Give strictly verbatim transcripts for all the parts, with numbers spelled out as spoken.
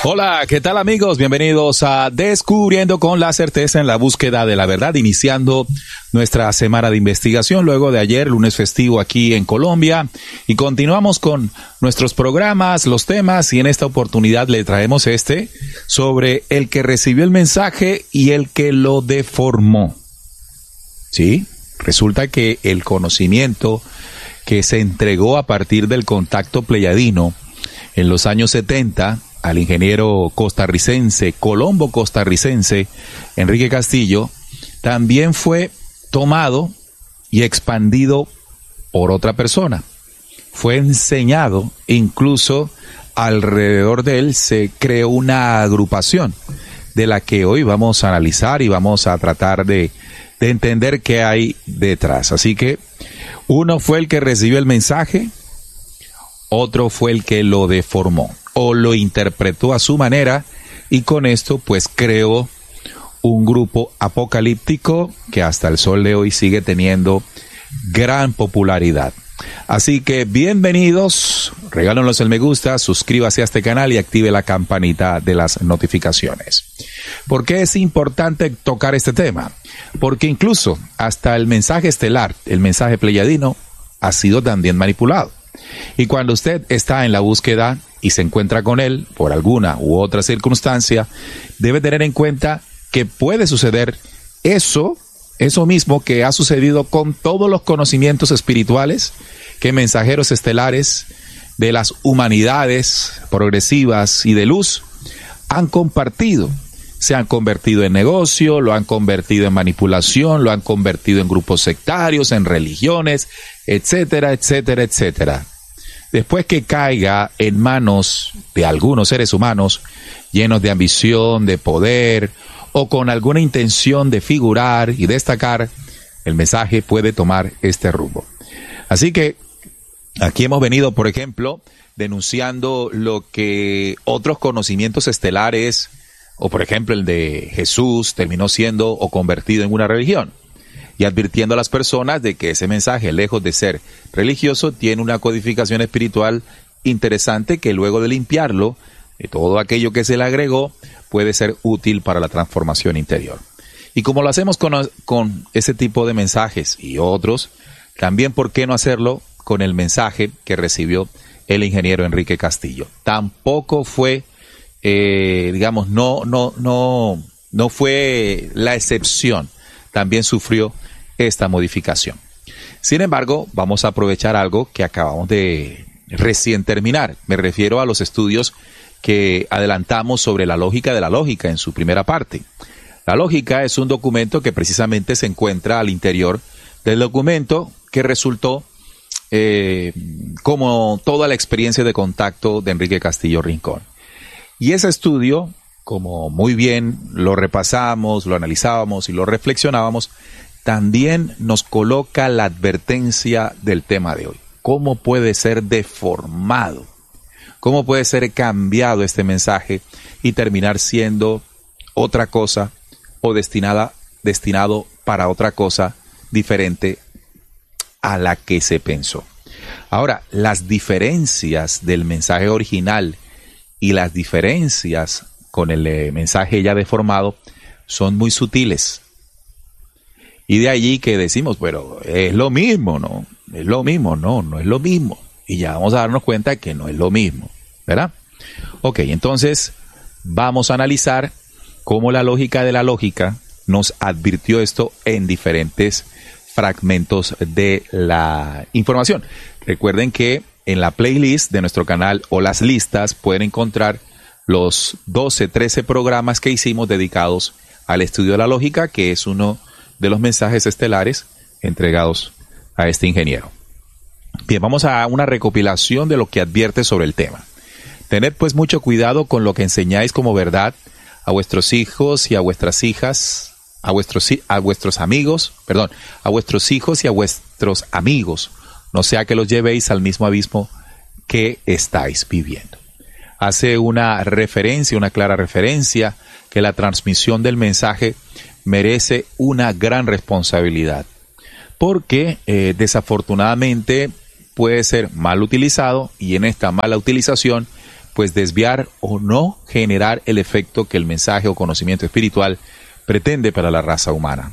Hola, ¿qué tal amigos? Bienvenidos a Descubriendo con la Certeza en la Búsqueda de la Verdad, iniciando nuestra semana de investigación luego de ayer, lunes festivo aquí en Colombia, y continuamos con nuestros programas, los temas, y en esta oportunidad le traemos este sobre el que recibió el mensaje y el que lo deformó. ¿Sí? Resulta que el conocimiento que se entregó a partir del contacto pleyadino en los años setenta al ingeniero costarricense, colombo costarricense, Enrique Castillo, también fue tomado y expandido por otra persona. Fue enseñado, incluso alrededor de él se creó una agrupación de la que hoy vamos a analizar y vamos a tratar de, de entender qué hay detrás. Así que uno fue el que recibió el mensaje, otro fue el que lo deformó o lo interpretó a su manera, y con esto pues creó un grupo apocalíptico que hasta el sol de hoy sigue teniendo gran popularidad. Así que bienvenidos, regálenos el me gusta, suscríbase a este canal y active la campanita de las notificaciones. ¿Por qué es importante tocar este tema? Porque incluso hasta el mensaje estelar, el mensaje pleyadino, ha sido también manipulado. Y cuando usted está en la búsqueda y se encuentra con él por alguna u otra circunstancia, debe tener en cuenta que puede suceder eso, eso mismo que ha sucedido con todos los conocimientos espirituales que mensajeros estelares de las humanidades progresivas y de luz han compartido. Se han convertido en negocio, lo han convertido en manipulación, lo han convertido en grupos sectarios, en religiones, etcétera, etcétera, etcétera. Después que caiga en manos de algunos seres humanos llenos de ambición, de poder o con alguna intención de figurar y destacar, el mensaje puede tomar este rumbo. Así que aquí hemos venido, por ejemplo, denunciando lo que otros conocimientos estelares, o por ejemplo el de Jesús, terminó siendo o convertido en una religión, y advirtiendo a las personas de que ese mensaje, lejos de ser religioso, tiene una codificación espiritual interesante que luego de limpiarlo, de todo aquello que se le agregó, puede ser útil para la transformación interior. Y como lo hacemos con, con ese tipo de mensajes y otros, también ¿por qué no hacerlo con el mensaje que recibió el ingeniero Enrique Castillo? Tampoco fue, eh, digamos, no, no, no, no fue la excepción. También sufrió esta modificación. Sin embargo, vamos a aprovechar algo que acabamos de recién terminar. Me refiero a los estudios que adelantamos sobre la lógica de la lógica en su primera parte. La lógica es un documento que precisamente se encuentra al interior del documento que resultó eh, como toda la experiencia de contacto de Enrique Castillo Rincón. Y ese estudio, como muy bien lo repasamos, lo analizábamos y lo reflexionábamos, también nos coloca la advertencia del tema de hoy. ¿Cómo puede ser deformado? ¿Cómo puede ser cambiado este mensaje y terminar siendo otra cosa o destinada, destinado para otra cosa diferente a la que se pensó? Ahora, las diferencias del mensaje original y las diferencias con el eh, mensaje ya deformado son muy sutiles. Y de allí que decimos, pero es lo mismo, ¿no? Es lo mismo, no, no es lo mismo. Y ya vamos a darnos cuenta que no es lo mismo, ¿verdad? Ok, entonces vamos a analizar cómo la lógica de la lógica nos advirtió esto en diferentes fragmentos de la información. Recuerden que en la playlist de nuestro canal o las listas pueden encontrar los doce, trece programas que hicimos dedicados al estudio de la lógica, que es uno de los mensajes estelares entregados a este ingeniero. Bien, vamos a una recopilación de lo que advierte sobre el tema. Tened pues mucho cuidado con lo que enseñáis como verdad a vuestros hijos y a vuestras hijas, a vuestros, a vuestros amigos, perdón, a vuestros hijos y a vuestros amigos, no sea que los llevéis al mismo abismo que estáis viviendo. Hace una referencia, una clara referencia, que la transmisión del mensaje merece una gran responsabilidad, porque eh, desafortunadamente puede ser mal utilizado, y en esta mala utilización pues desviar o no generar el efecto que el mensaje o conocimiento espiritual pretende para la raza humana.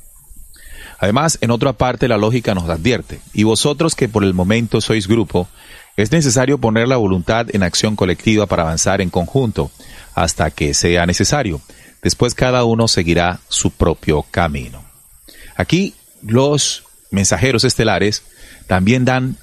Además, en otra parte la lógica nos advierte, y vosotros que por el momento sois grupo, es necesario poner la voluntad en acción colectiva para avanzar en conjunto, hasta que sea necesario. Después cada uno seguirá su propio camino. Aquí los mensajeros estelares también dan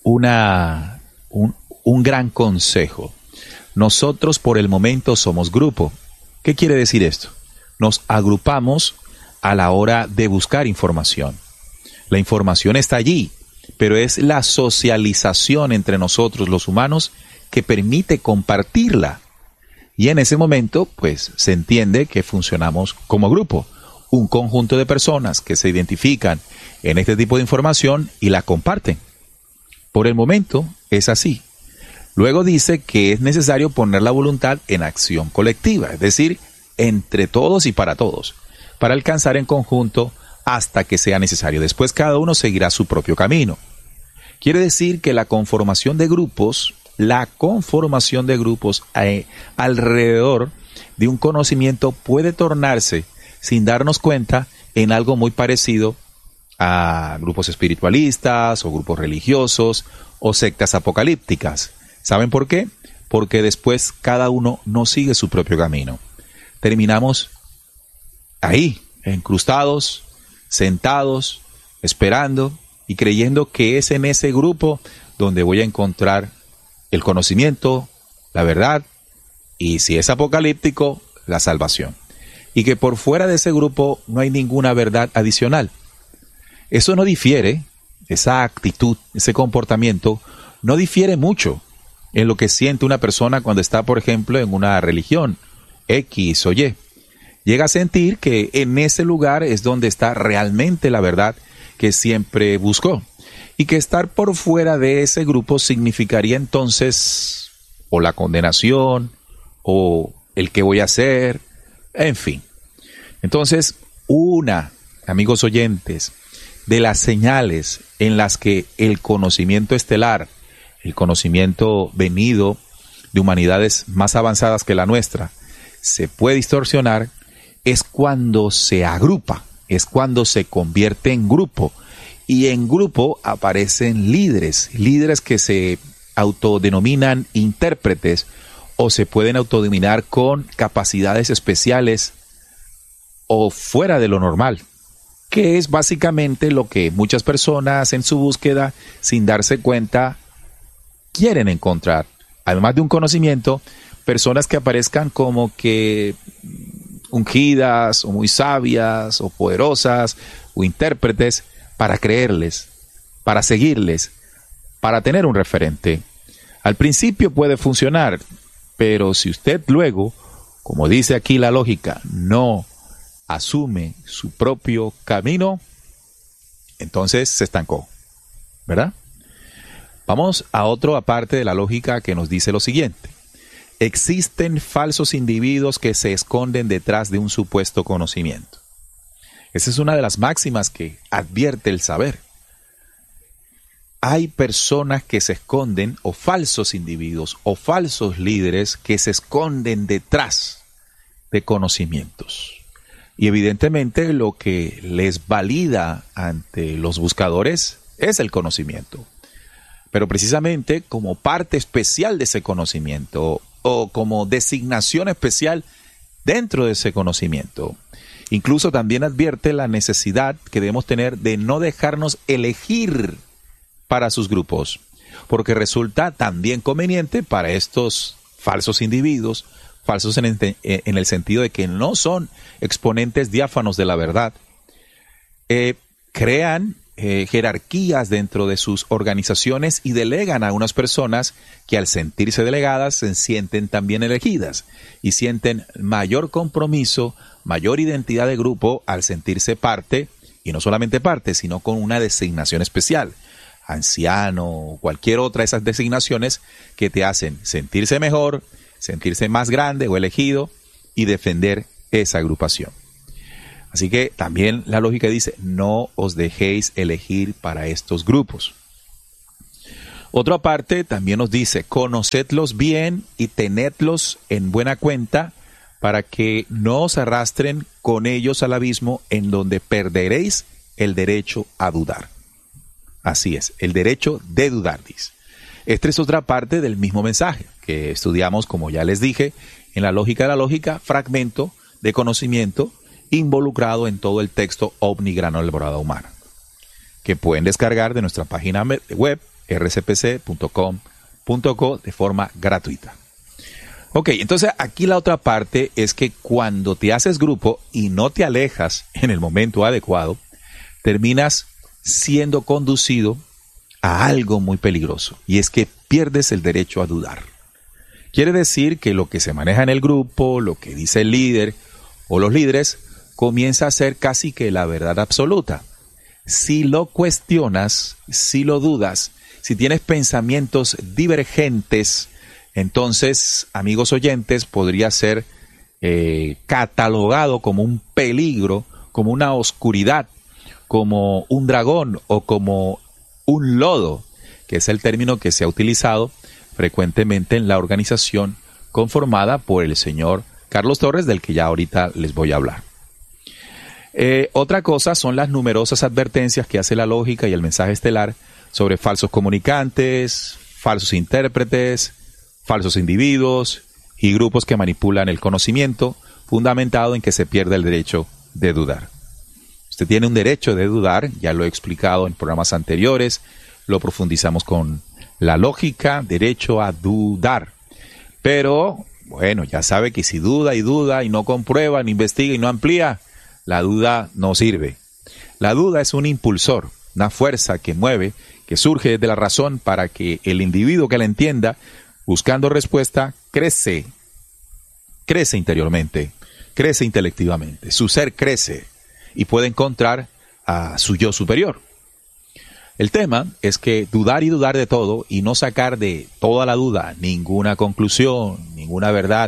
una, un, un gran consejo. Nosotros por el momento somos grupo. ¿Qué quiere decir esto? Nos agrupamos a la hora de buscar información. La información está allí, pero es la socialización entre nosotros los humanos que permite compartirla. Y en ese momento, pues, se entiende que funcionamos como grupo, un conjunto de personas que se identifican en este tipo de información y la comparten. Por el momento es así. Luego dice que es necesario poner la voluntad en acción colectiva, es decir, entre todos y para todos, para alcanzar en conjunto hasta que sea necesario. Después cada uno seguirá su propio camino. Quiere decir que la conformación de grupos, la conformación de grupos eh, alrededor de un conocimiento puede tornarse, sin darnos cuenta, en algo muy parecido a grupos espiritualistas o grupos religiosos o sectas apocalípticas. ¿Saben por qué? Porque después cada uno no sigue su propio camino. Terminamos ahí, encrustados, sentados, esperando y creyendo que es en ese grupo donde voy a encontrar el conocimiento, la verdad y, si es apocalíptico, la salvación. Y que por fuera de ese grupo no hay ninguna verdad adicional. Eso no difiere, esa actitud, ese comportamiento, no difiere mucho en lo que siente una persona cuando está, por ejemplo, en una religión X o Y. Llega a sentir que en ese lugar es donde está realmente la verdad que siempre buscó. Y que estar por fuera de ese grupo significaría entonces o la condenación o el que voy a hacer, en fin. Entonces, una, amigos oyentes, de las señales en las que el conocimiento estelar, el conocimiento venido de humanidades más avanzadas que la nuestra, se puede distorsionar, es cuando se agrupa, es cuando se convierte en grupo. Y en grupo aparecen líderes, líderes que se autodenominan intérpretes o se pueden autodenominar con capacidades especiales o fuera de lo normal, que es básicamente lo que muchas personas en su búsqueda, sin darse cuenta, quieren encontrar. Además de un conocimiento, personas que aparezcan como que ungidas o muy sabias o poderosas o intérpretes para creerles, para seguirles, para tener un referente. Al principio puede funcionar, pero si usted luego, como dice aquí la lógica, no asume su propio camino, entonces se estancó, ¿verdad? Vamos a otro aparte de la lógica que nos dice lo siguiente. Existen falsos individuos que se esconden detrás de un supuesto conocimiento. Esa es una de las máximas que advierte el saber. Hay personas que se esconden, o falsos individuos, o falsos líderes que se esconden detrás de conocimientos. Y evidentemente lo que les valida ante los buscadores es el conocimiento. Pero precisamente como parte especial de ese conocimiento o como designación especial dentro de ese conocimiento. Incluso también advierte la necesidad que debemos tener de no dejarnos elegir para sus grupos, porque resulta también conveniente para estos falsos individuos, falsos en el, en el sentido de que no son exponentes diáfanos de la verdad, eh, crean eh, jerarquías dentro de sus organizaciones y delegan a unas personas que al sentirse delegadas se sienten también elegidas y sienten mayor compromiso, mayor identidad de grupo al sentirse parte, y no solamente parte, sino con una designación especial, anciano o cualquier otra de esas designaciones que te hacen sentirse mejor, sentirse más grande o elegido y defender esa agrupación. Así que también la lógica dice, no os dejéis elegir para estos grupos. Otra parte también nos dice, conocedlos bien y tenedlos en buena cuenta para que no os arrastren con ellos al abismo en donde perderéis el derecho a dudar. Así es, el derecho de dudar, dice. Esta es otra parte del mismo mensaje que estudiamos, como ya les dije, en la lógica de la lógica, fragmento de conocimiento involucrado en todo el texto OVNI Gran Alborada Humana, que pueden descargar de nuestra página web r c p c punto com punto co de forma gratuita. Ok, entonces aquí la otra parte es que cuando te haces grupo y no te alejas en el momento adecuado, terminas siendo conducido a algo muy peligroso, y es que pierdes el derecho a dudar. Quiere decir que lo que se maneja en el grupo, lo que dice el líder o los líderes, comienza a ser casi que la verdad absoluta. Si lo cuestionas, si lo dudas, si tienes pensamientos divergentes, entonces, amigos oyentes, podría ser eh, catalogado como un peligro, como una oscuridad, como un dragón o como un lodo, que es el término que se ha utilizado frecuentemente en la organización conformada por el señor Carlos Torres, del que ya ahorita les voy a hablar. Eh, otra cosa son las numerosas advertencias que hace la lógica y el mensaje estelar sobre falsos comunicantes, falsos intérpretes, falsos individuos y grupos que manipulan el conocimiento, fundamentado en que se pierde el derecho de dudar. Usted tiene un derecho de dudar, ya lo he explicado en programas anteriores, lo profundizamos con la lógica, derecho a dudar. Pero, bueno, ya sabe que si duda y duda y no comprueba, ni investiga y no amplía, la duda no sirve. La duda es un impulsor, una fuerza que mueve, que surge desde la razón para que el individuo que la entienda, buscando respuesta, crece, crece interiormente, crece intelectivamente, su ser crece y puede encontrar a su yo superior. El tema es que dudar y dudar de todo y no sacar de toda la duda ninguna conclusión, ninguna verdad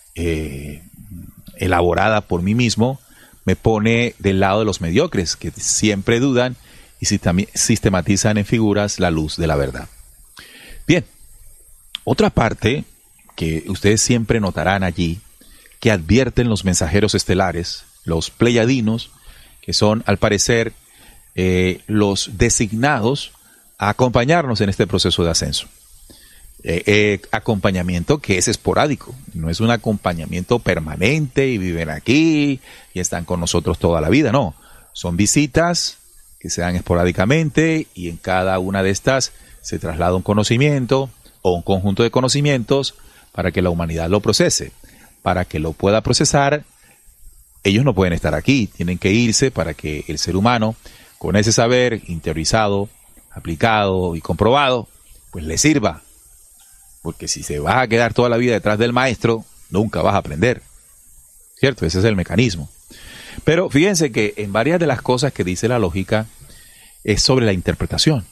eh, elaborada por mí mismo, me pone del lado de los mediocres que siempre dudan y sistematizan en figuras la luz de la verdad. Bien, otra parte que ustedes siempre notarán allí, que advierten los mensajeros estelares, los pleiadinos, que son al parecer eh, los designados a acompañarnos en este proceso de ascenso. Eh, eh, acompañamiento que es esporádico, no es un acompañamiento permanente y viven aquí y están con nosotros toda la vida, no. Son visitas que se dan esporádicamente y en cada una de estas se traslada un conocimiento o un conjunto de conocimientos para que la humanidad lo procese. Para que lo pueda procesar, ellos no pueden estar aquí, tienen que irse para que el ser humano, con ese saber interiorizado, aplicado y comprobado, pues le sirva. Porque si se vas a quedar toda la vida detrás del maestro, nunca vas a aprender. ¿Cierto? Ese es el mecanismo. Pero fíjense que en varias de las cosas que dice la lógica es sobre la interpretación.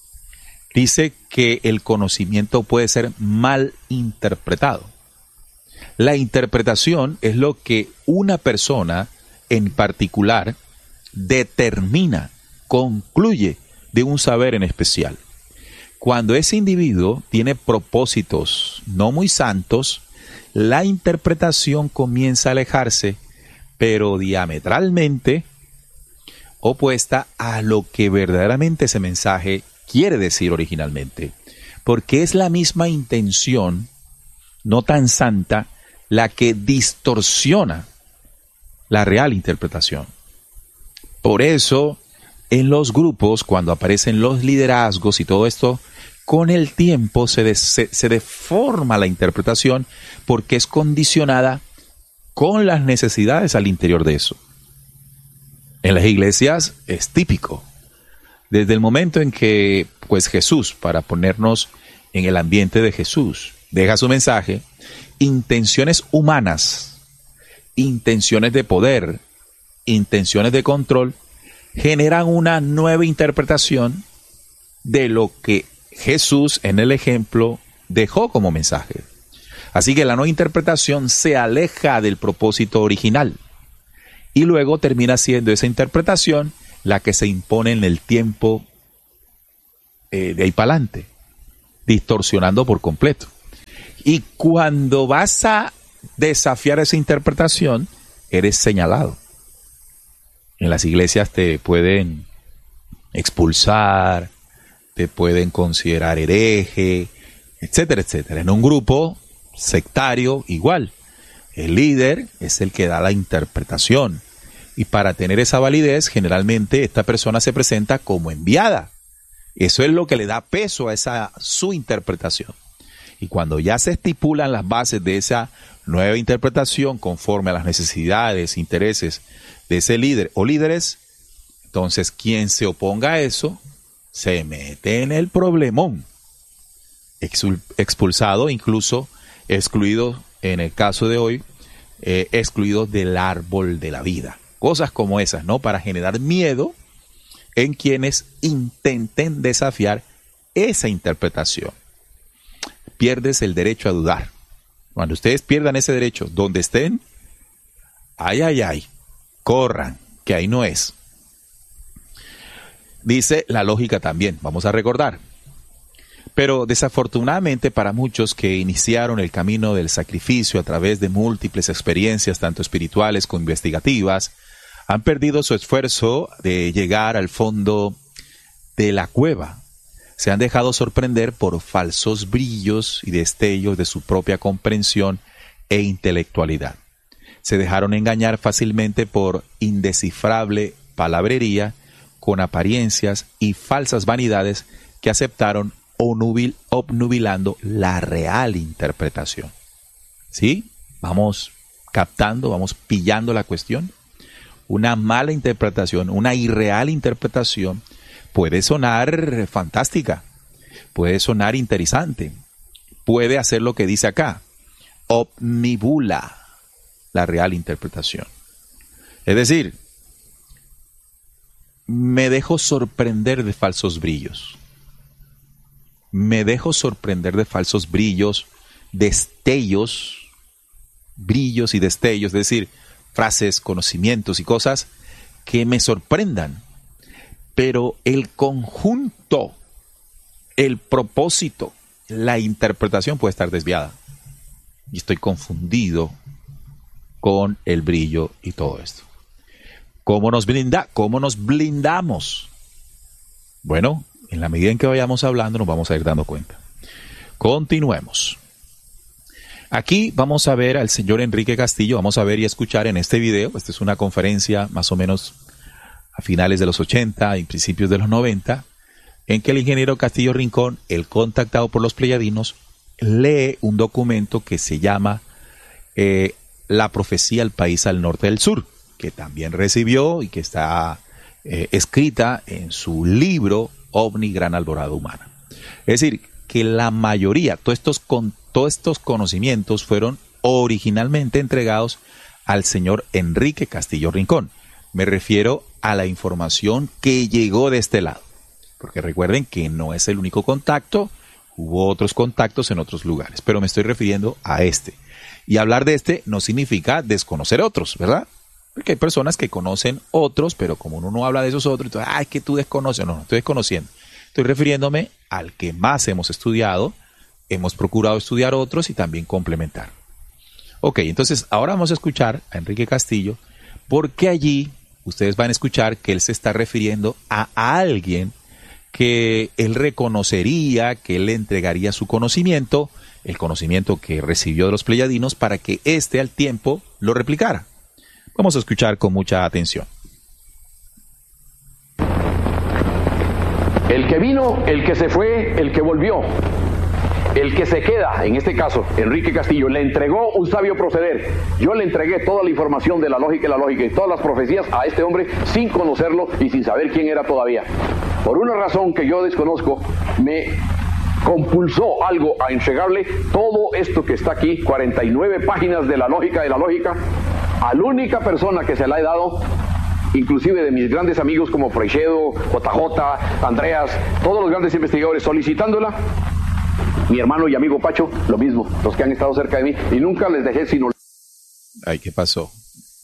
Dice que el conocimiento puede ser mal interpretado. La interpretación es lo que una persona en particular determina, concluye de un saber en especial. Cuando ese individuo tiene propósitos no muy santos, la interpretación comienza a alejarse, pero diametralmente opuesta a lo que verdaderamente ese mensaje quiere decir originalmente, porque es la misma intención, no tan santa, la que distorsiona la real interpretación. Por eso, en los grupos, cuando aparecen los liderazgos y todo esto, con el tiempo se, de, se, se deforma la interpretación porque es condicionada con las necesidades al interior de eso. En las iglesias es típico. Desde el momento en que, pues Jesús, para ponernos en el ambiente de Jesús, deja su mensaje, intenciones humanas, intenciones de poder, intenciones de control, generan una nueva interpretación de lo que Jesús en el ejemplo dejó como mensaje. Así que la nueva interpretación se aleja del propósito original y luego termina siendo esa interpretación la que se impone en el tiempo eh, de ahí para adelante. distorsionando por completo. Y cuando vas a desafiar esa interpretación, eres señalado. En las iglesias te pueden expulsar, te pueden considerar hereje, etcétera, etcétera. En un grupo sectario, igual. El líder es el que da la interpretación. Y para tener esa validez, generalmente esta persona se presenta como enviada. Eso es lo que le da peso a esa su interpretación. Y cuando ya se estipulan las bases de esa nueva interpretación conforme a las necesidades, intereses de ese líder o líderes, entonces quien se oponga a eso se mete en el problemón. Expulsado, incluso excluido, en el caso de hoy, eh, excluido del árbol de la vida. Cosas como esas, ¿no? Para generar miedo en quienes intenten desafiar esa interpretación. Pierdes el derecho a dudar. Cuando ustedes pierdan ese derecho, donde estén, ay, ay, ay, corran, que ahí no es. Dice la lógica también, vamos a recordar. Pero desafortunadamente para muchos que iniciaron el camino del sacrificio a través de múltiples experiencias, tanto espirituales como investigativas, han perdido su esfuerzo de llegar al fondo de la cueva. Se han dejado sorprender por falsos brillos y destellos de su propia comprensión e intelectualidad. Se dejaron engañar fácilmente por indescifrable palabrería, con apariencias y falsas vanidades que aceptaron obnubilando la real interpretación. ¿Sí? Vamos captando, vamos pillando la cuestión. Una mala interpretación, una irreal interpretación puede sonar fantástica, puede sonar interesante, puede hacer lo que dice acá, omnibula la real interpretación. Es decir, me dejo sorprender de falsos brillos. Me dejo sorprender de falsos brillos, destellos, brillos y destellos, es decir, frases, conocimientos y cosas que me sorprendan. Pero el conjunto, el propósito, la interpretación puede estar desviada. Y estoy confundido con el brillo y todo esto. ¿Cómo nos blinda? ¿Cómo nos blindamos? Bueno, en la medida en que vayamos hablando nos vamos a ir dando cuenta. Continuemos. Aquí vamos a ver al señor Enrique Castillo, vamos a ver y escuchar en este video. Esta es una conferencia más o menos a finales de los ochenta y principios de los noventa, en que el ingeniero Castillo Rincón, el contactado por los pleyadinos, lee un documento que se llama eh, La profecía al país al norte del sur, que también recibió y que está eh, escrita en su libro OVNI Gran Alborada Humana. Es decir, que la mayoría, todos estos, con, todos estos conocimientos fueron originalmente entregados al señor Enrique Castillo Rincón. Me refiero a la información que llegó de este lado. Porque recuerden que no es el único contacto, hubo otros contactos en otros lugares, pero me estoy refiriendo a este. Y hablar de este no significa desconocer otros, ¿verdad? Porque hay personas que conocen otros, pero como uno no habla de esos otros, entonces, ah, es que tú desconoces. No, no, estoy desconociendo. Estoy refiriéndome al que más hemos estudiado, hemos procurado estudiar otros y también complementar. Ok, entonces ahora vamos a escuchar a Enrique Castillo, porque allí ustedes van a escuchar que él se está refiriendo a alguien que él reconocería, que él le entregaría su conocimiento, el conocimiento que recibió de los pleyadinos, para que éste al tiempo lo replicara. Vamos a escuchar con mucha atención. El que vino, el que se fue, el que volvió, el que se queda, en este caso, Enrique Castillo, le entregó un sabio proceder. Yo le entregué toda la información de la lógica y la lógica y todas las profecías a este hombre sin conocerlo y sin saber quién era todavía. Por una razón que yo desconozco, me compulsó algo a entregarle todo esto que está aquí, cuarenta y nueve páginas de la lógica de la lógica, a la única persona que se la he dado, inclusive de mis grandes amigos como Freixedo, J J, Andreas, todos los grandes investigadores solicitándola. Mi hermano y amigo Pacho, lo mismo, los que han estado cerca de mí, y nunca les dejé sino... Ay, ¿qué pasó?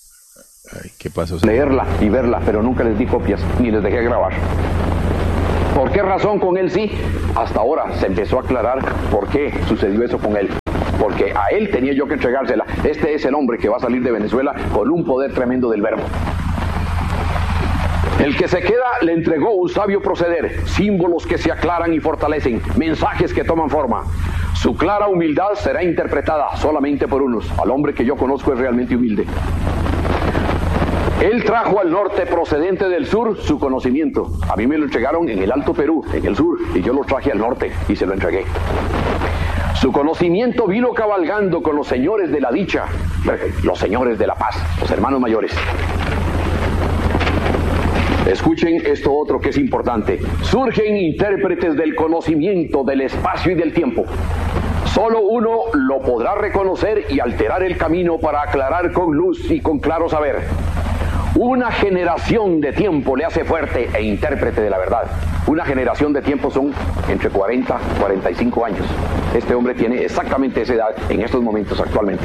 Ay, ¿qué pasó? Leerla y verla, pero nunca les di copias, ni les dejé grabar. ¿Por qué razón con él sí? Hasta ahora se empezó a aclarar por qué sucedió eso con él. Porque a él tenía yo que entregársela. Este es el hombre que va a salir de Venezuela con un poder tremendo del verbo. El que se queda le entregó un sabio proceder, símbolos que se aclaran y fortalecen, mensajes que toman forma. Su clara humildad será interpretada solamente por unos. Al hombre que yo conozco es realmente humilde. Él trajo al norte procedente del sur su conocimiento. A mí me lo entregaron en el Alto Perú, en el sur, y yo lo traje al norte y se lo entregué. Su conocimiento vino cabalgando con los señores de la dicha, los señores de la paz, los hermanos mayores. Escuchen esto otro que es importante. Surgen intérpretes del conocimiento, del espacio y del tiempo. Solo uno lo podrá reconocer y alterar el camino para aclarar con luz y con claro saber. Una generación de tiempo le hace fuerte e intérprete de la verdad. Una generación de tiempo son entre cuarenta y cuarenta y cinco años. Este hombre tiene exactamente esa edad en estos momentos actualmente.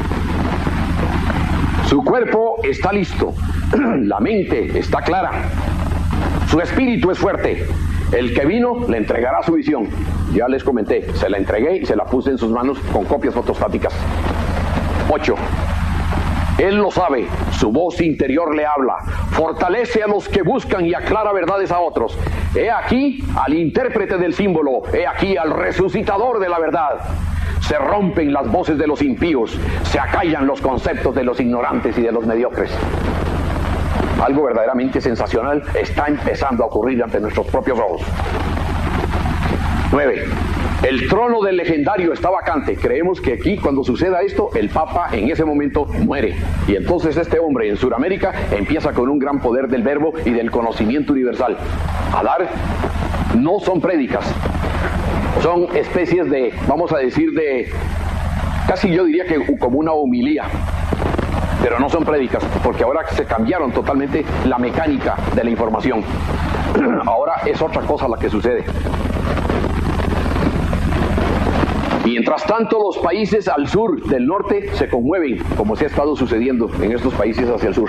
Su cuerpo está listo, la mente está clara, su espíritu es fuerte. El que vino le entregará su visión. Ya les comenté, se la entregué y se la puse en sus manos con copias fotostáticas. Ocho. Él lo sabe, su voz interior le habla, fortalece a los que buscan y aclara verdades a otros. He aquí al intérprete del símbolo, he aquí al resucitador de la verdad. Se rompen las voces de los impíos, se acallan los conceptos de los ignorantes y de los mediocres. Algo verdaderamente sensacional está empezando a ocurrir ante nuestros propios ojos. Nueve. El trono del legendario está vacante. Creemos que aquí, cuando suceda esto, el Papa en ese momento muere. Y entonces este hombre en Sudamérica empieza con un gran poder del verbo y del conocimiento universal. A dar, no son prédicas, son especies de, vamos a decir, de, casi yo diría que como una homilía. Pero no son prédicas, porque ahora se cambiaron totalmente la mecánica de la información. Ahora es otra cosa la que sucede. Mientras tanto, los países al sur del norte se conmueven, como se ha estado sucediendo en estos países hacia el sur.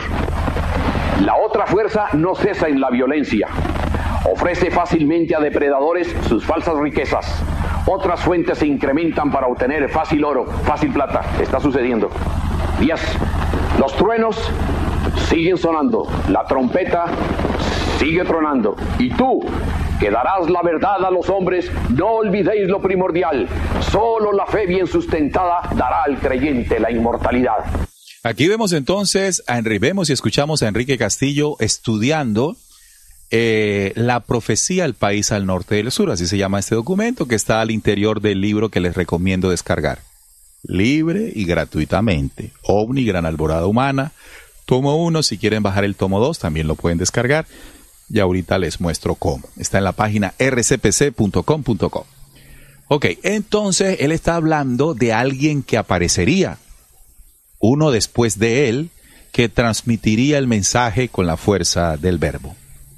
La otra fuerza no cesa en la violencia. Ofrece fácilmente a depredadores sus falsas riquezas. Otras fuentes se incrementan para obtener fácil oro, fácil plata. Está sucediendo. Diez. Los truenos siguen sonando. La trompeta sigue tronando. Y tú, que darás la verdad a los hombres, no olvidéis lo primordial. Solo la fe bien sustentada dará al creyente la inmortalidad. Aquí vemos entonces, a Enrique, vemos y escuchamos a Enrique Castillo estudiando eh, la profecía del país al norte del sur. Así se llama este documento que está al interior del libro que les recomiendo descargar. Libre y gratuitamente. OVNI, Gran Alborada Humana. Tomo uno, si quieren bajar el tomo dos, también lo pueden descargar. Y ahorita les muestro cómo. Está en la página r c p c punto com punto co. Ok, entonces él está hablando de alguien que aparecería, uno después de él, que transmitiría el mensaje con la fuerza del verbo.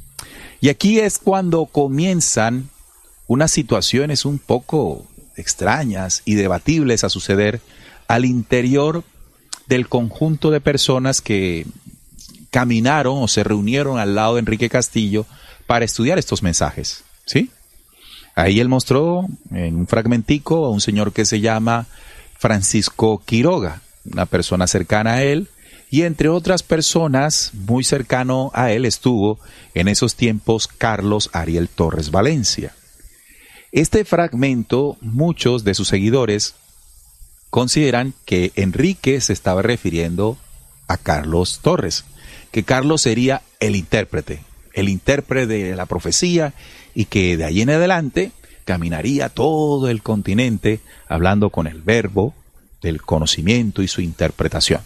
Y aquí es cuando comienzan unas situaciones un poco extrañas y debatibles a suceder al interior del conjunto de personas que caminaron o se reunieron al lado de Enrique Castillo para estudiar estos mensajes, ¿sí? Ahí él mostró en un fragmentico a un señor que se llama Francisco Quiroga, una persona cercana a él, y entre otras personas muy cercano a él estuvo en esos tiempos Carlos Ariel Torres Valencia. Este fragmento, muchos de sus seguidores consideran que Enrique se estaba refiriendo a Carlos Torres, que Carlos sería el intérprete, el intérprete de la profecía y que de ahí en adelante caminaría todo el continente hablando con el verbo del conocimiento y su interpretación.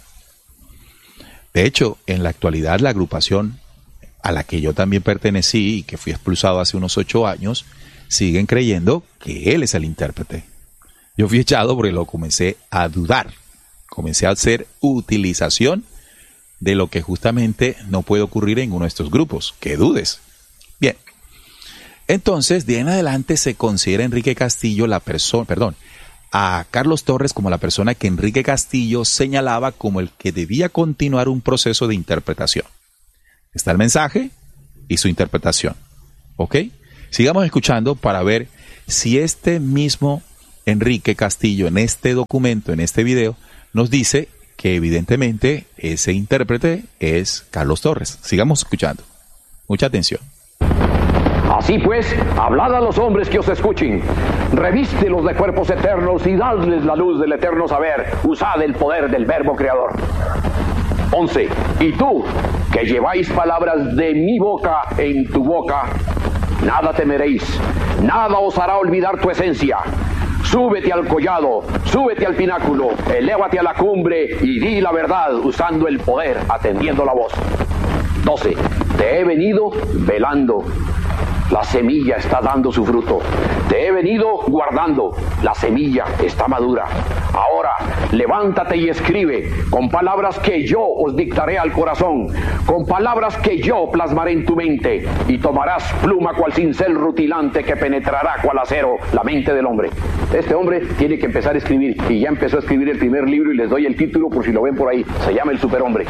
De hecho, en la actualidad la agrupación a la que yo también pertenecí y que fui expulsado hace unos ocho años, siguen creyendo que él es el intérprete. Yo fui echado porque lo comencé a dudar, comencé a hacer utilización de lo que justamente no puede ocurrir en uno de estos grupos, que dudes. Bien, entonces de en adelante se considera a Enrique Castillo la persona, perdón, a Carlos Torres como la persona que Enrique Castillo señalaba como el que debía continuar un proceso de interpretación. Está el mensaje y su interpretación, ¿ok? Sigamos escuchando para ver si este mismo Enrique Castillo en este documento, en este video, nos dice que evidentemente ese intérprete es Carlos Torres. Sigamos escuchando. Mucha atención. Así pues, hablad a los hombres que os escuchen, revístelos de cuerpos eternos y dadles la luz del eterno saber, usad el poder del verbo creador. once. Y tú, que lleváis palabras de mi boca en tu boca, nada temeréis, nada os hará olvidar tu esencia. Súbete al collado, súbete al pináculo, elévate a la cumbre y di la verdad usando el poder, atendiendo la voz. doce. Te he venido velando. La semilla está dando su fruto. Te he venido guardando. La semilla está madura. Ahora, levántate y escribe con palabras que yo os dictaré al corazón, con palabras que yo plasmaré en tu mente, y tomarás pluma cual cincel rutilante que penetrará cual acero la mente del hombre. Este hombre tiene que empezar a escribir, y ya empezó a escribir el primer libro, y les doy el título por si lo ven por ahí. Se llama El Superhombre.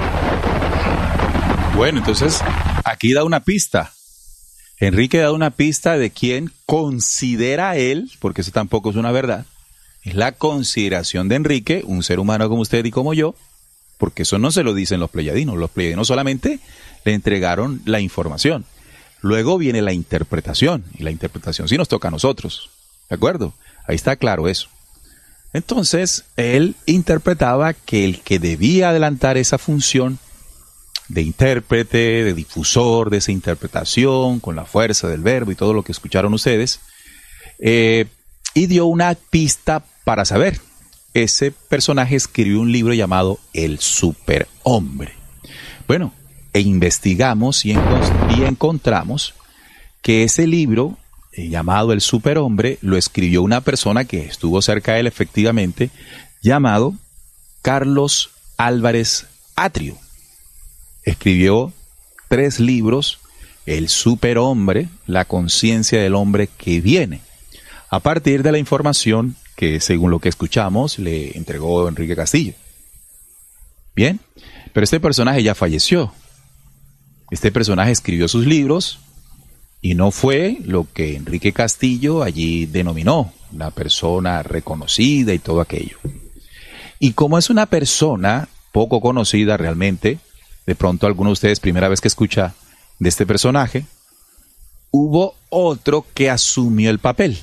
Bueno, entonces, aquí da una pista. Enrique da una pista de quién considera él, porque eso tampoco es una verdad, es la consideración de Enrique, un ser humano como usted y como yo, porque eso no se lo dicen los pleyadinos. Los pleyadinos solamente le entregaron la información. Luego viene la interpretación, y la interpretación sí nos toca a nosotros, ¿de acuerdo? Ahí está claro eso. Entonces, él interpretaba que el que debía adelantar esa función de intérprete, de difusor de esa interpretación, con la fuerza del verbo y todo lo que escucharon ustedes, eh, y dio una pista para saber. Ese personaje escribió un libro llamado El Superhombre. Bueno, e investigamos y, encont- y encontramos que ese libro, eh, llamado El Superhombre, lo escribió una persona que estuvo cerca de él efectivamente, llamado Carlos Álvarez Atrio. Escribió tres libros, El Superhombre, la conciencia del hombre que viene, a partir de la información que, según lo que escuchamos, le entregó Enrique Castillo. Bien, pero este personaje ya falleció. Este personaje escribió sus libros y no fue lo que Enrique Castillo allí denominó, una persona reconocida y todo aquello. Y como es una persona poco conocida realmente, de pronto alguno de ustedes, primera vez que escucha de este personaje, hubo otro que asumió el papel.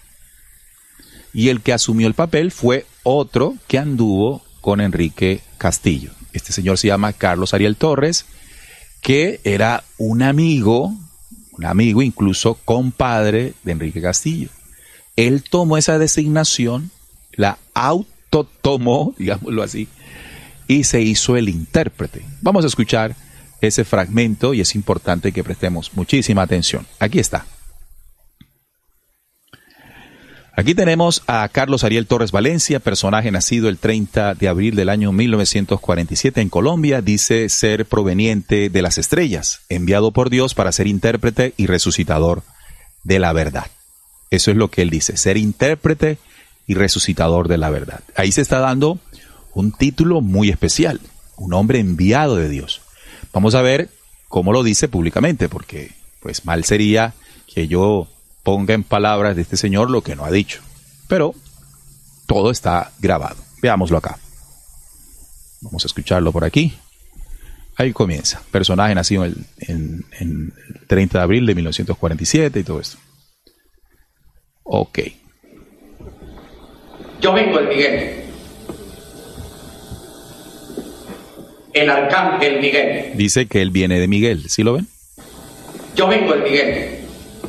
Y el que asumió el papel fue otro que anduvo con Enrique Castillo. Este señor se llama Carlos Ariel Torres, que era un amigo, un amigo incluso compadre de Enrique Castillo. Él tomó esa designación, la autotomó, digámoslo así, y se hizo el intérprete. Vamos a escuchar ese fragmento y es importante que prestemos muchísima atención. Aquí está. Aquí tenemos a Carlos Ariel Torres Valencia, personaje nacido el treinta de abril del año mil novecientos cuarenta y siete en Colombia. Dice ser proveniente de las estrellas, enviado por Dios para ser intérprete y resucitador de la verdad. Eso es lo que él dice, ser intérprete y resucitador de la verdad. Ahí se está dando un título muy especial, un hombre enviado de Dios. Vamos a ver cómo lo dice públicamente, porque pues mal sería que yo ponga en palabras de este señor lo que no ha dicho. Pero todo está grabado. Veámoslo acá. Vamos a escucharlo por aquí. Ahí comienza. Personaje nacido en, en, en el treinta de abril de mil novecientos cuarenta y siete y todo esto. Ok. Yo vengo de Miguel. El arcángel Miguel. Dice que él viene de Miguel, ¿sí lo ven? Yo vengo de Miguel.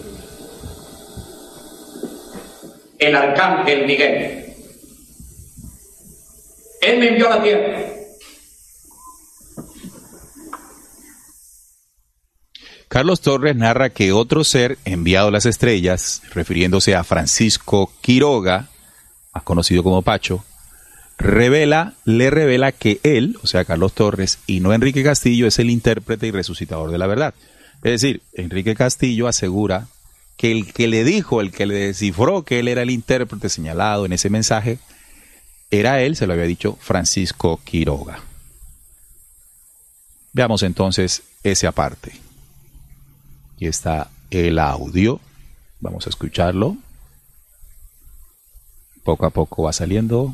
El arcángel Miguel. Él me envió a la tierra. Carlos Torres narra que otro ser enviado a las estrellas, refiriéndose a Francisco Quiroga, más conocido como Pacho, revela, le revela que él, o sea Carlos Torres, y no Enrique Castillo, es el intérprete y resucitador de la verdad. Es decir, Enrique Castillo asegura que el que le dijo, el que le descifró que él era el intérprete señalado en ese mensaje, era él, se lo había dicho Francisco Quiroga. Veamos entonces ese aparte. Aquí está el audio. Vamos a escucharlo. Poco a poco va saliendo.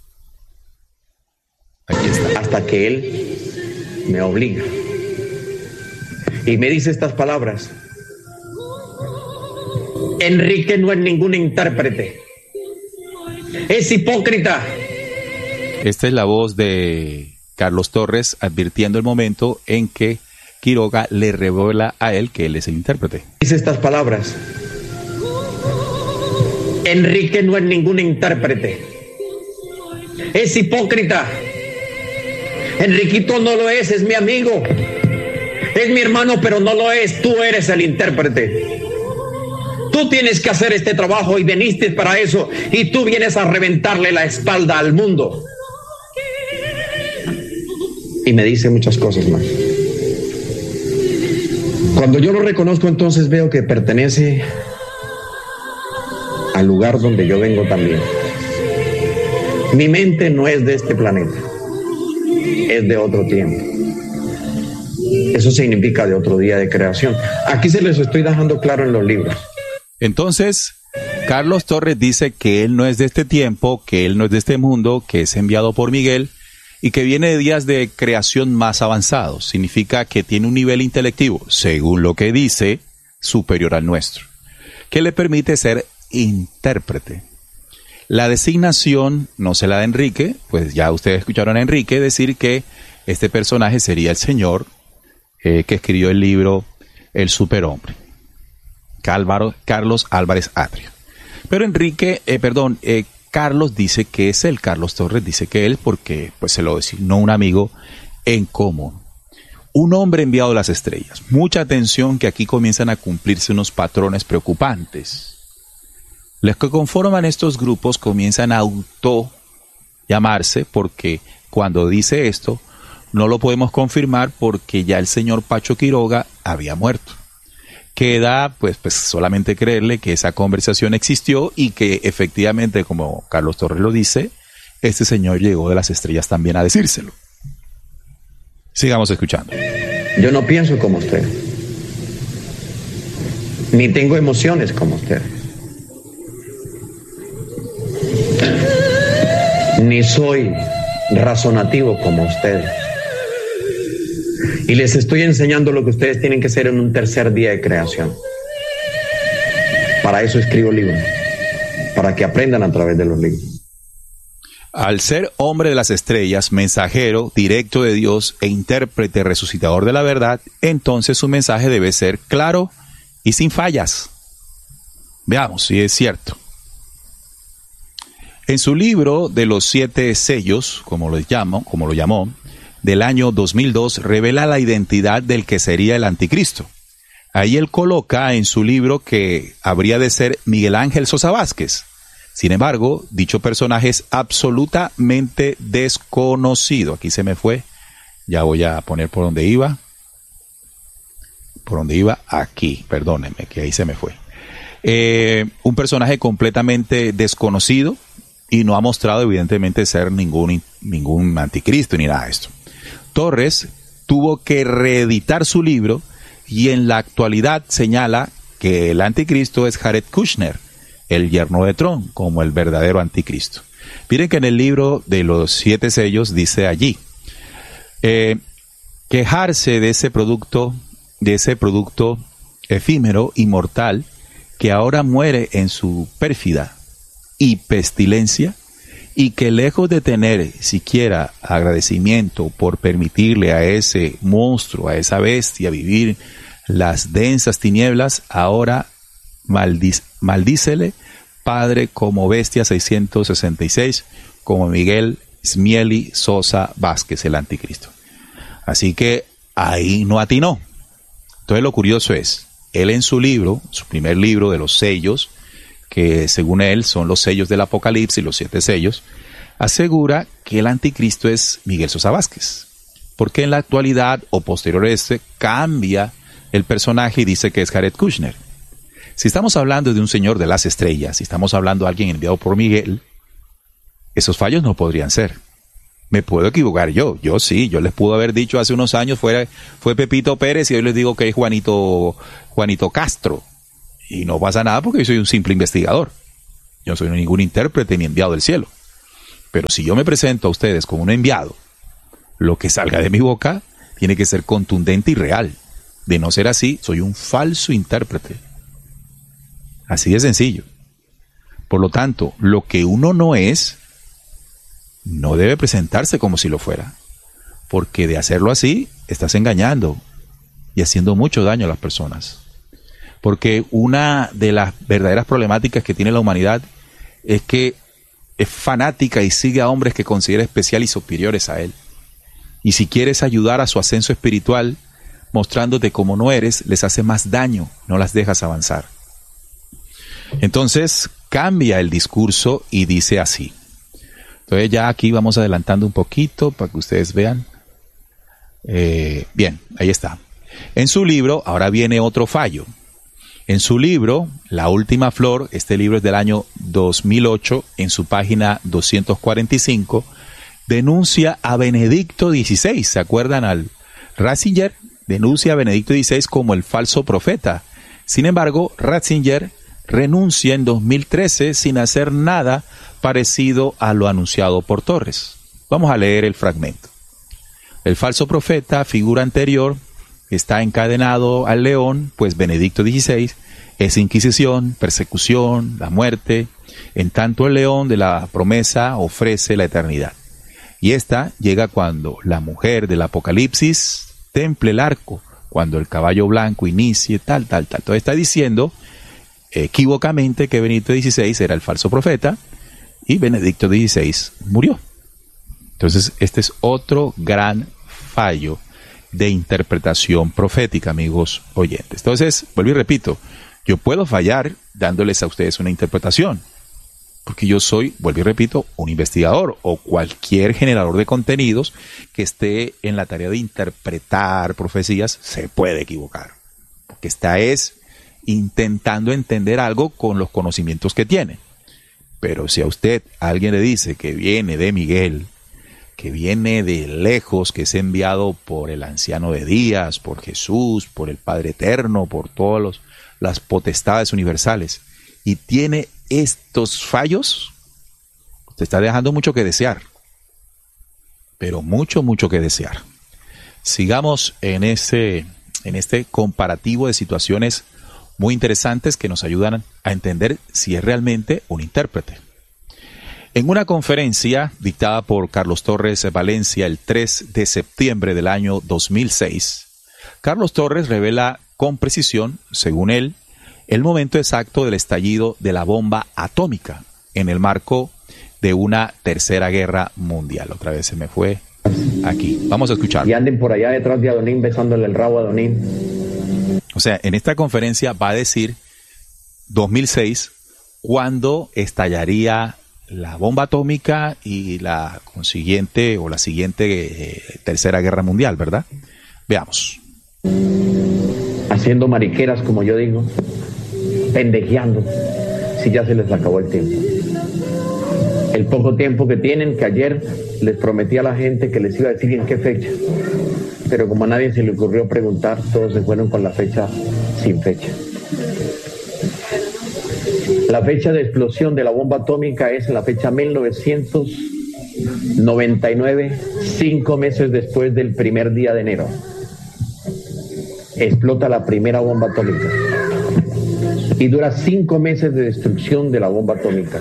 Aquí está. Hasta que él me obliga y me dice estas palabras: Enrique no es ningún intérprete, es hipócrita. Esta es la voz de Carlos Torres advirtiendo el momento en que Quiroga le revela a él que él es el intérprete. Dice estas palabras: Enrique no es ningún intérprete, es hipócrita. Enriquito no lo es, es mi amigo, es mi hermano, pero no lo es. Tú eres el intérprete. Tú tienes que hacer este trabajo y viniste para eso, y tú vienes a reventarle la espalda al mundo. Y me dice muchas cosas más. Cuando yo lo reconozco, entonces veo que pertenece al lugar donde yo vengo también. Mi mente no es de este planeta, es de otro tiempo. Eso significa de otro día de creación. Aquí se les estoy dejando claro en los libros. Entonces, Carlos Torres dice que él no es de este tiempo, que él no es de este mundo, que es enviado por Miguel y que viene de días de creación más avanzados. Significa que tiene un nivel intelectivo, según lo que dice, superior al nuestro, que le permite ser intérprete. La designación no se la da Enrique, pues ya ustedes escucharon a Enrique decir que este personaje sería el señor eh, que escribió el libro El Superhombre, Cálvaro, Carlos Álvarez Atrio. Pero Enrique, eh, perdón, eh, Carlos dice que es él, Carlos Torres dice que él, porque pues se lo designó un amigo en común. Un hombre enviado a las estrellas. Mucha atención, que aquí comienzan a cumplirse unos patrones preocupantes. Los que conforman estos grupos comienzan a auto llamarse, porque cuando dice esto no lo podemos confirmar porque ya el señor Pacho Quiroga había muerto. Queda pues, pues solamente creerle que esa conversación existió y que efectivamente, como Carlos Torres lo dice, este señor llegó de las estrellas también a decírselo. Sigamos escuchando. Yo no pienso como usted, ni tengo emociones como usted, ni soy razonativo como usted. Y les estoy enseñando lo que ustedes tienen que hacer en un tercer día de creación. Para eso escribo libros, para que aprendan a través de los libros. Al ser hombre de las estrellas, mensajero directo de Dios e intérprete resucitador de la verdad, entonces su mensaje debe ser claro y sin fallas. Veamos si es cierto. En su libro de los siete sellos, como lo llamo, como lo llamó, del año dos mil dos, revela la identidad del que sería el anticristo. Ahí él coloca en su libro que habría de ser Miguel Ángel Sosa Vázquez. Sin embargo, dicho personaje es absolutamente desconocido. Aquí se me fue. Ya voy a poner por donde iba. Por donde iba, aquí. Perdónenme, que ahí se me fue. Eh, un personaje completamente desconocido y no ha mostrado evidentemente ser ningún, ningún anticristo ni nada de esto. Torres tuvo que reeditar su libro y en la actualidad señala que el anticristo es Jared Kushner, el yerno de Trump, como el verdadero anticristo. Miren que en el libro de los siete sellos dice allí, eh, quejarse de ese producto, de ese producto efímero y mortal que ahora muere en su pérfida y pestilencia, y que lejos de tener siquiera agradecimiento por permitirle a ese monstruo, a esa bestia vivir las densas tinieblas, ahora maldic- maldícele, Padre, como bestia seiscientos sesenta y seis, como Miguel Smieli Sosa Vázquez, el anticristo. Así que ahí no atinó. Entonces lo curioso es, él en su libro, su primer libro de los sellos, que según él son los sellos del Apocalipsis, los siete sellos, asegura que el anticristo es Miguel Sosa Vázquez. Porque en la actualidad, o posterior a este, cambia el personaje y dice que es Jared Kushner. Si estamos hablando de un señor de las estrellas, si estamos hablando de alguien enviado por Miguel, esos fallos no podrían ser. Me puedo equivocar yo, yo sí, yo les puedo haber dicho hace unos años fue, fue Pepito Pérez y hoy les digo que es Juanito, Juanito Castro. Y no pasa nada porque yo soy un simple investigador. Yo no soy ningún intérprete ni enviado del cielo. Pero si yo me presento a ustedes como un enviado, lo que salga de mi boca tiene que ser contundente y real. De no ser así, soy un falso intérprete. Así de sencillo. Por lo tanto, lo que uno no es, no debe presentarse como si lo fuera. Porque de hacerlo así, estás engañando y haciendo mucho daño a las personas. Porque una de las verdaderas problemáticas que tiene la humanidad es que es fanática y sigue a hombres que considera especial y superiores a él. Y si quieres ayudar a su ascenso espiritual, mostrándote como no eres, les hace más daño, no las dejas avanzar. Entonces, cambia el discurso y dice así. Entonces ya aquí vamos adelantando un poquito para que ustedes vean. Eh, bien, ahí está. En su libro, ahora viene otro fallo. En su libro, La Última Flor, este libro es del año dos mil ocho, en su página doscientos cuarenta y cinco, denuncia a Benedicto dieciséis. ¿Se acuerdan al Ratzinger? Denuncia a Benedicto dieciséis como el falso profeta. Sin embargo, Ratzinger renuncia en dos mil trece sin hacer nada parecido a lo anunciado por Torres. Vamos a leer el fragmento. El falso profeta, figura anterior, está encadenado al león, pues Benedicto dieciséis es inquisición, persecución, la muerte, en tanto el león de la promesa ofrece la eternidad. Y esta llega cuando la mujer del Apocalipsis temple el arco, cuando el caballo blanco inicie, tal, tal, tal. Entonces está diciendo equívocamente que Benedicto dieciséis era el falso profeta y Benedicto dieciséis murió. Entonces este es otro gran fallo de interpretación profética, amigos oyentes. Entonces, vuelvo y repito, yo puedo fallar dándoles a ustedes una interpretación, porque yo soy, vuelvo y repito, un investigador o cualquier generador de contenidos que esté en la tarea de interpretar profecías se puede equivocar, porque está es intentando entender algo con los conocimientos que tiene. Pero si a usted alguien le dice que viene de Miguel, que viene de lejos, que es enviado por el anciano de días, por Jesús, por el Padre Eterno, por todas las potestades universales, y tiene estos fallos, te está dejando mucho que desear, pero mucho, mucho que desear. Sigamos en, ese, en este comparativo de situaciones muy interesantes que nos ayudan a entender si es realmente un intérprete. En una conferencia dictada por Carlos Torres Valencia el tres de septiembre del año dos mil seis, Carlos Torres revela con precisión, según él, el momento exacto del estallido de la bomba atómica en el marco de una tercera guerra mundial. Otra vez se me fue aquí. Vamos a escuchar. Y anden por allá detrás de Adonín besándole el rabo a Adonín. O sea, en esta conferencia va a decir dos mil seis, cuándo estallaría la bomba atómica y la consiguiente o la siguiente eh, tercera guerra mundial, ¿verdad? Veamos. Haciendo mariqueras, como yo digo, pendejeando, si ya se les acabó el tiempo. El poco tiempo que tienen, que ayer les prometí a la gente que les iba a decir en qué fecha, pero como a nadie se le ocurrió preguntar, todos se fueron con la fecha sin fecha. La fecha de explosión de la bomba atómica es la fecha mil novecientos noventa y nueve, cinco meses después del primer día de enero. Explota la primera bomba atómica y dura cinco meses de destrucción de la bomba atómica.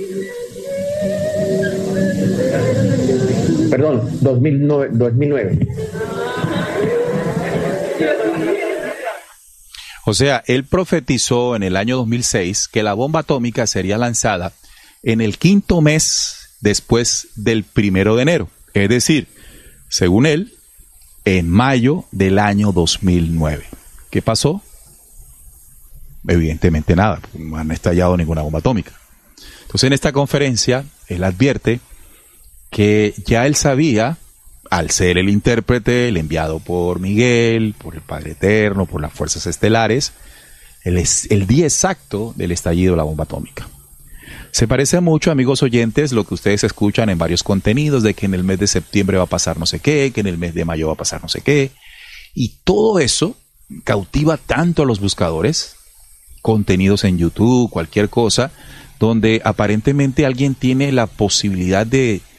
Perdón, dos mil nueve. O sea, él profetizó en el año dos mil seis que la bomba atómica sería lanzada en el quinto mes después del primero de enero. Es decir, según él, en mayo del año dos mil nueve. ¿Qué pasó? Evidentemente nada, no han estallado ninguna bomba atómica. Entonces en esta conferencia, él advierte que ya él sabía, al ser el intérprete, el enviado por Miguel, por el Padre Eterno, por las fuerzas estelares, el, el día exacto del estallido de la bomba atómica. Se parece mucho, amigos oyentes, lo que ustedes escuchan en varios contenidos de que en el mes de septiembre va a pasar no sé qué, que en el mes de mayo va a pasar no sé qué. Y todo eso cautiva tanto a los buscadores, contenidos en YouTube, cualquier cosa, donde aparentemente alguien tiene la posibilidad de